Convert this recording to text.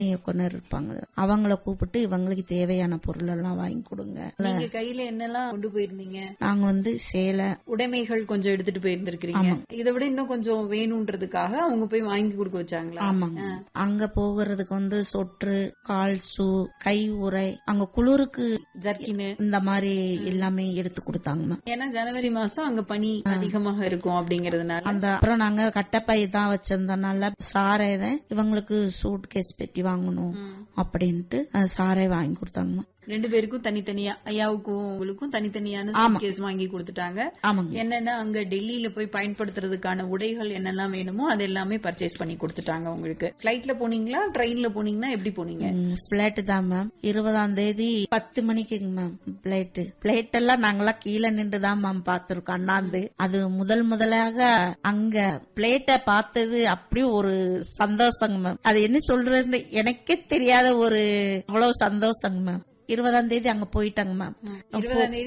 இயக்குனர் இருப்பாங்க, அவங்கள கூப்பிட்டு இவங்களுக்கு தேவையான பொருள் எல்லாம் வாங்கி கொடுங்க. நீங்க கையில என்னெல்லாம் கொண்டு போயிருந்தீங்க? நாங்க சேலை உடைமைகள் கொஞ்சம் எடுத்துட்டு போயிருந்திருக்கீங்க. இதை விட இன்னும் கொஞ்சம் வேணும்ன்றதுக்காக அவங்க போய் வாங்கி கொடுக்க வச்சாங்களா? ஆமாங்க. அங்க போகிறதுக்கு சொற்று, கால் ஷூ, கை உறை, அங்க குளிருக்கு ஜர்க்கின் இந்த மாதிரி எல்லாமே எடுத்து கொடுத்தாங்க. ஏன்னா ஜனவரி மாசம் அங்க பனி அதிகமாக இருக்கும் அப்படிங்கறதுனால. அப்புறம் நாங்க கட்டப்பை தான் வச்சிருந்தனால சாரை தான் இவங்களுக்கு சூட் கேஸ் பெட்டி வாங்கணும் அப்படின்ட்டு சாரை வாங்கி கொடுத்தாங்க. 2 பேருக்கும் தனித்தனியா, ஐயாவுக்கும் உங்களுக்கும் தனித்தனியான சூட்கேஸ் வாங்கி கொடுத்துட்டாங்க. என்னன்னா அங்க டெல்லியில போய் பயன்படுத்துறதுக்கான உடைகள் என்னெல்லாம் வேணுமோ அது எல்லாமே பர்ச்சேஸ் பண்ணி கொடுத்துட்டாங்க உங்களுக்கு. பிளைட்ல போனீங்களா, ட்ரெயின்ல போனீங்கன்னா எப்படி போனீங்க? பிளைட் தான் மேம். 20ஆம் தேதி 10 மணிக்குங்க மேம் பிளைட் எல்லாம் நாங்கெல்லாம் கீழே நின்றுதான் மேம் பாத்துருக்கோம் அண்ணாந்து. அது முதலாக அங்க பிளேட்டை பார்த்தது அப்படி ஒரு சந்தோஷங்க மேம். அது என்ன சொல்றது எனக்கே தெரியாத ஒரு அவ்வளவு சந்தோஷங்க மேம். 20ஆம் தேதி அங்க போயிட்டாங்க மேம். 20ஆம் தேதி